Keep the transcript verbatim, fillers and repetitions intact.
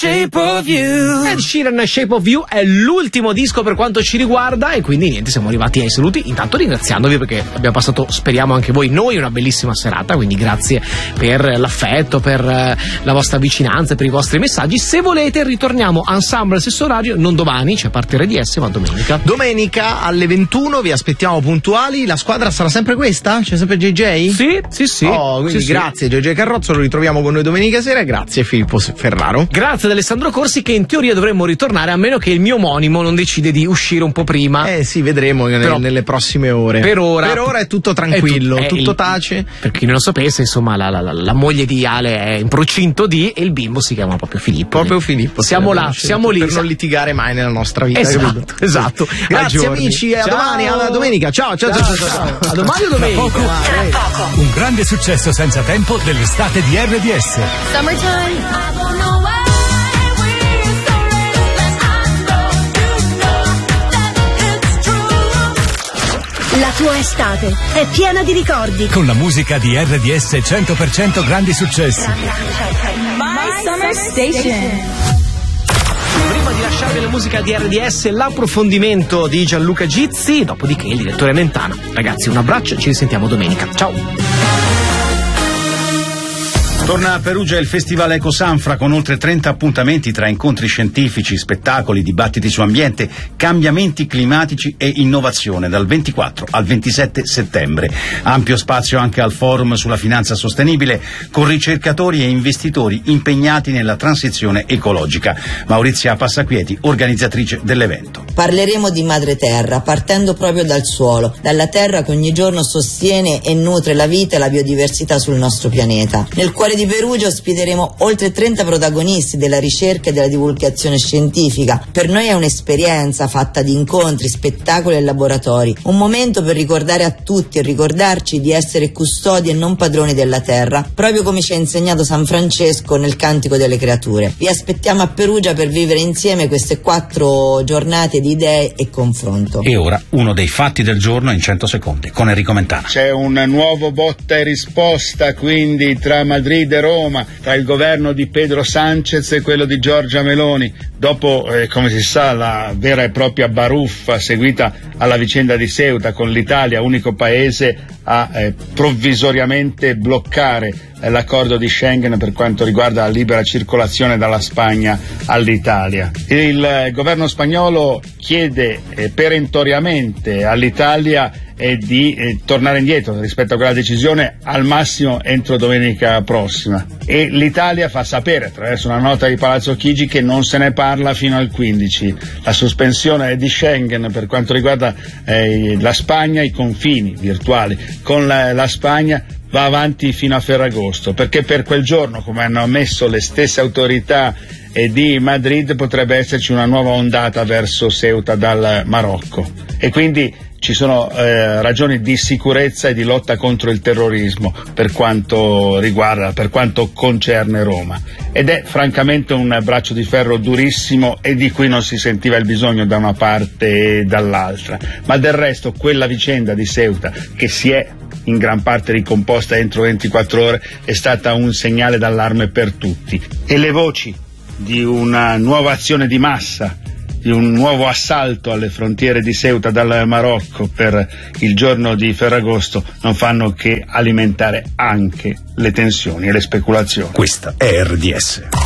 Shape of You. Ed Sheeran, Shape of You è l'ultimo disco per quanto ci riguarda, e quindi niente, siamo arrivati ai saluti, intanto ringraziandovi perché abbiamo passato, speriamo anche voi, noi una bellissima serata, quindi grazie per l'affetto, per la vostra vicinanza, per i vostri messaggi. Se volete ritorniamo ensemble al stesso orario, non domani, cioè a parte R D S, ma domenica. Domenica alle ventuno vi aspettiamo puntuali. La squadra sarà sempre questa? C'è sempre J J? Sì, sì, sì. Oh, quindi sì, grazie sì. J J Carrozzo, lo ritroviamo con noi domenica sera. Grazie Filippo Ferraro. Grazie ad Alessandro Corsi, che in teoria dovremmo ritornare, a meno che il mio omonimo non decide di uscire un po' prima. Eh sì, vedremo Però, nelle prossime ore. Per ora, per ora è tutto tranquillo, è tu, è tutto il, tace. Per chi non lo sapesse, insomma, la, la, la, la moglie di Ale è in procinto di, e il bimbo si chiama proprio Filippo. Proprio Filippo. Siamo là, siamo lì. Per non litigare mai nella nostra vita. Esatto, esatto. Grazie amici, a domani, a domenica. Ciao, ciao, ciao, ciao, ciao, ciao. A domani o domenica? Poco, un grande successo senza tempo dell'estate di R D S. Summertime. La tua estate è piena di ricordi. Con la musica di R D S cento per cento grandi successi. My Summer Station. Prima di lasciarvi la musica di R D S, l'approfondimento di Gianluca Gizzi, dopodiché il direttore Mentana. Ragazzi, un abbraccio, ci risentiamo domenica. Ciao. Torna a Perugia il Festival Ecosanfra con oltre trenta appuntamenti tra incontri scientifici, spettacoli, dibattiti su ambiente, cambiamenti climatici e innovazione dal ventiquattro al ventisette settembre. Ampio spazio anche al forum sulla finanza sostenibile con ricercatori e investitori impegnati nella transizione ecologica. Maurizia Passaquieti, organizzatrice dell'evento. Parleremo di madre terra, partendo proprio dal suolo, dalla terra che ogni giorno sostiene e nutre la vita e la biodiversità sul nostro pianeta. Nel cuore di Perugia ospiteremo oltre trenta protagonisti della ricerca e della divulgazione scientifica. Per noi è un'esperienza fatta di incontri, spettacoli e laboratori, un momento per ricordare a tutti e ricordarci di essere custodi e non padroni della terra, proprio come ci ha insegnato San Francesco nel Cantico delle Creature. Vi aspettiamo a Perugia per vivere insieme queste quattro giornate di idee e confronto. E ora uno dei fatti del giorno in cento secondi con Enrico Mentana. C'è un nuovo botta e risposta quindi tra Madrid e Roma, tra il governo di Pedro Sánchez e quello di Giorgia Meloni, dopo eh, come si sa la vera e propria baruffa seguita alla vicenda di Ceuta, con l'Italia unico paese a eh, provvisoriamente bloccare eh, l'accordo di Schengen per quanto riguarda la libera circolazione dalla Spagna all'Italia. Il eh, governo spagnolo chiede eh, perentoriamente all'Italia e di eh, tornare indietro rispetto a quella decisione al massimo entro domenica prossima, e l'Italia fa sapere attraverso una nota di Palazzo Chigi che non se ne parla fino al quindici. La sospensione di Schengen per quanto riguarda eh, la Spagna, i confini virtuali con la, la Spagna va avanti fino a Ferragosto, perché per quel giorno, come hanno ammesso le stesse autorità e di Madrid, potrebbe esserci una nuova ondata verso Ceuta dal Marocco, e quindi ci sono eh, ragioni di sicurezza e di lotta contro il terrorismo per quanto riguarda, per quanto concerne Roma, ed è francamente un braccio di ferro durissimo e di cui non si sentiva il bisogno da una parte e dall'altra, ma del resto quella vicenda di Ceuta, che si è in gran parte ricomposta entro ventiquattro ore, è stata un segnale d'allarme per tutti, e le voci di una nuova azione di massa, di un nuovo assalto alle frontiere di Ceuta dal Marocco per il giorno di Ferragosto non fanno che alimentare anche le tensioni e le speculazioni. Questa è R D S.